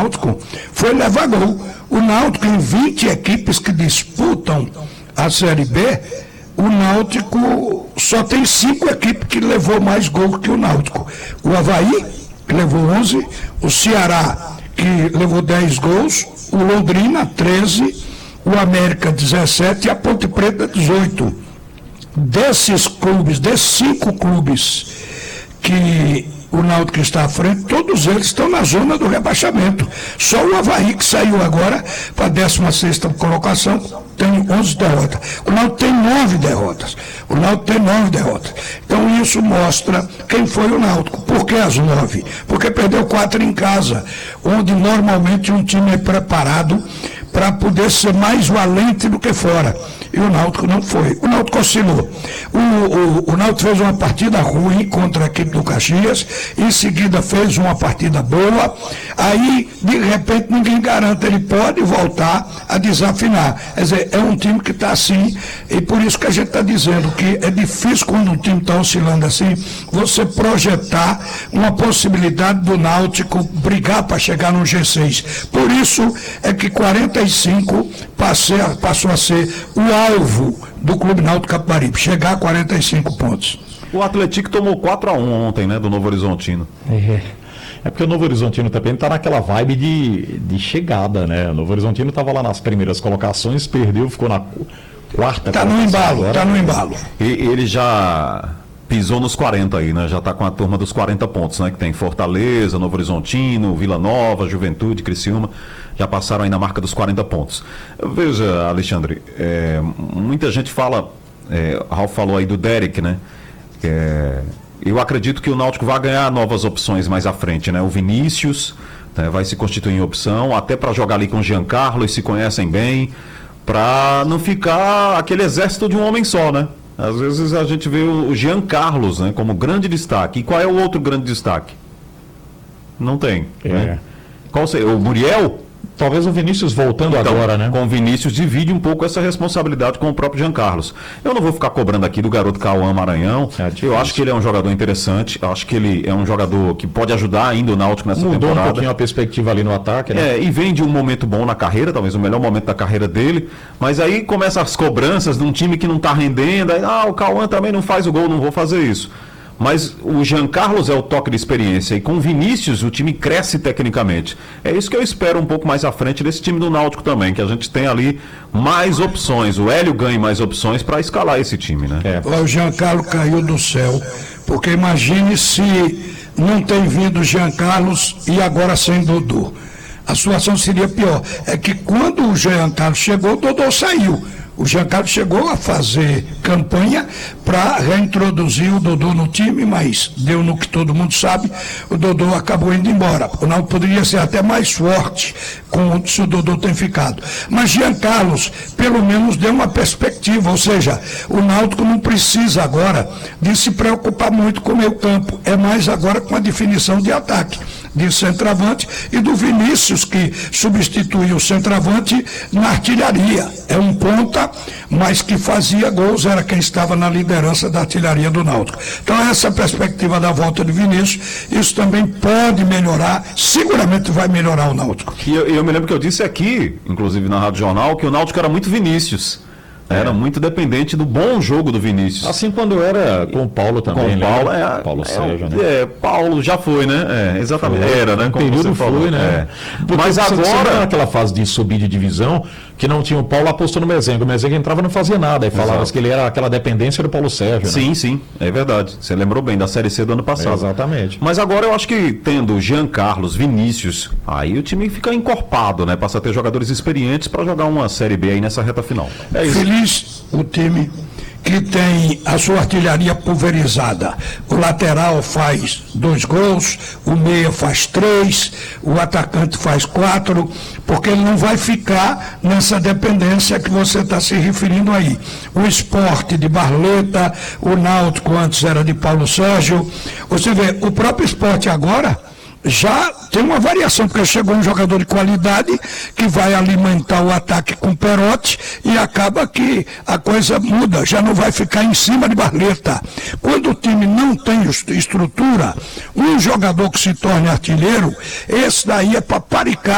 Náutico foi levar gol. O Náutico, em 20 equipes que disputam a Série B, o Náutico só tem 5 equipes que levou mais gol que o Náutico. O Avaí, que levou 11, o Ceará, que levou 10 gols, o Londrina, 13, o América, 17 e a Ponte Preta, 18. Desses 5 clubes que o Náutico está à frente, todos eles estão na zona do rebaixamento. Só o Avaí, que saiu agora para a 16ª colocação, tem 11 derrotas. O Náutico tem 9 derrotas. Então isso mostra quem foi o Náutico. Por que as 9? Porque perdeu 4 em casa, onde normalmente um time é preparado para poder ser mais valente do que fora. E o Náutico não foi. O Náutico oscilou. O Náutico fez uma partida ruim contra a equipe do Caxias, em seguida fez uma partida boa, aí, de repente, ninguém garante, ele pode voltar a desafinar. Quer dizer, é um time que está assim, e por isso que a gente está dizendo que é difícil, quando um time está oscilando assim, você projetar uma possibilidade do Náutico brigar para chegar no G6. Por isso é que 45 passou a ser o alvo do Clube Náutico Capibaribe, chegar a 45 pontos. O Atlético tomou 4-1 ontem, né, do Novo Horizontino. É porque o Novo Horizontino também está naquela vibe de chegada, né? O Novo Horizontino estava lá nas primeiras colocações, perdeu, ficou na quarta. Está no embalo. E ele já pisou nos 40 aí, né? Já está com a turma dos 40 pontos, né? Que tem Fortaleza, Novo Horizontino, Vila Nova, Juventude, Criciúma. Já passaram aí na marca dos 40 pontos. Veja, Alexandre, muita gente fala, Ralf falou aí do Derek, né? Eu acredito que o Náutico vai ganhar novas opções mais à frente, né? O Vinícius, né, vai se constituir em opção, até para jogar ali com o Giancarlo, eles se conhecem bem, para não ficar aquele exército de um homem só, né? Às vezes a gente vê o Giancarlo, né, como grande destaque. E qual é o outro grande destaque? Não tem. Né? Qual seria? O Muriel? Talvez o Vinícius voltando então, agora, né? Com o Vinícius divide um pouco essa responsabilidade com o próprio Giancarlo. Eu não vou ficar cobrando aqui do garoto Cauã Maranhão. Eu acho que ele é um jogador interessante. Eu acho que ele é um jogador que pode ajudar ainda o Náutico nessa temporada. Mudou um pouquinho a perspectiva ali no ataque, né? E vem de um momento bom na carreira, talvez o melhor momento da carreira dele. Mas aí começam as cobranças de um time que não está rendendo. Aí, o Cauã também não faz o gol, não vou fazer isso. Mas o Giancarlo é o toque de experiência, e com o Vinícius o time cresce tecnicamente. É isso que eu espero um pouco mais à frente desse time do Náutico também, que a gente tem ali mais opções, o Hélio ganha mais opções para escalar esse time, né? O Giancarlo caiu do céu, porque imagine se não tem vindo o Giancarlo e agora sem Dodô. A situação seria pior. É que quando o Giancarlo chegou, o Dodô saiu. O Giancarlo chegou a fazer campanha para reintroduzir o Dodô no time, mas deu no que todo mundo sabe, o Dodô acabou indo embora. O Náutico poderia ser até mais forte se o Dodô tem ficado. Mas Giancarlo, pelo menos, deu uma perspectiva, ou seja, o Náutico não precisa agora de se preocupar muito com o meio campo, é mais agora com a definição de ataque, de centroavante, e do Vinícius, que substituiu o centroavante na artilharia. É um ponta, mas que fazia gols, era quem estava na liderança da artilharia do Náutico. Então essa perspectiva da volta de Vinícius, isso também pode melhorar, seguramente vai melhorar o Náutico. E eu me lembro que eu disse aqui, inclusive na Rádio Jornal, que o Náutico era muito Vinícius. Era muito dependente do bom jogo do Vinícius. Assim quando era com o Paulo também. Com o Paulo, Paulo Sérgio, né? Paulo já foi, né? Exatamente. Foi. Era, né? Como período foi, né? Mas agora, naquela fase de subir de divisão, que não tinha o Paulo, apostou no Mezenga. O Mezenga entrava e não fazia nada. E falava que ele era aquela dependência do Paulo Sérgio, né? Sim, é verdade. Você lembrou bem da Série C do ano passado. Exatamente. Mas agora eu acho que tendo Giancarlo, Vinícius, aí o time fica encorpado, né? Passa a ter jogadores experientes para jogar uma Série B aí nessa reta final. É isso. Feliz o time que tem a sua artilharia pulverizada. O lateral faz 2 gols, o meia faz 3, o atacante faz 4, porque ele não vai ficar nessa dependência que você está se referindo aí. O Sport de Barleta, o Náutico antes era de Paulo Sérgio. Você vê, o próprio Sport agora já tem uma variação, porque chegou um jogador de qualidade que vai alimentar o ataque com Perotti e acaba que a coisa muda, já não vai ficar em cima de Barleta. Quando o time não tem estrutura, um jogador que se torne artilheiro, esse daí é para paricar